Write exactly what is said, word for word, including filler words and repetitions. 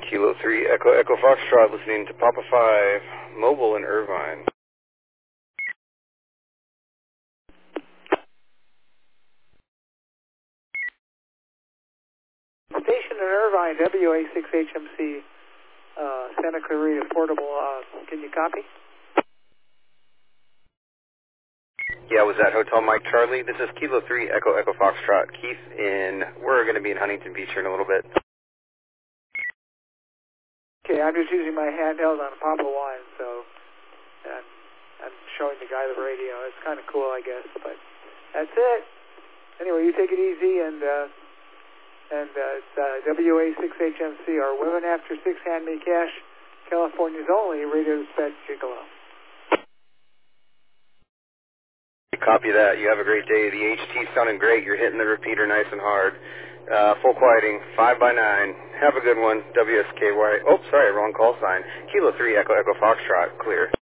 Kilo three, Echo Echo Foxtrot, listening to Papa five, Mobile in Irvine. Station in Irvine, W A six H M C, uh, Santa Clarita Portable, uh, can you copy? Yeah, was that Hotel Mike Charlie? This is Kilo three, Echo Echo Foxtrot, Keith in, we're going to be in Huntington Beach here in a little bit. Okay, I'm just using my handheld on a Papa one, so and I'm showing the guy the radio. It's kind of cool, I guess, but that's it. Anyway, you take it easy, and uh, and uh, it's uh, W A six H M C, our Women After six Hand Me Cash, California's only radio dispatch gigolo. Copy that. You have a great day. The H T sounding great. You're hitting the repeater nice and hard. Uh, full quieting, five by nine. Have a good one. W S K Y. Oh, sorry, wrong call sign. Kilo three, Echo Echo Foxtrot, clear.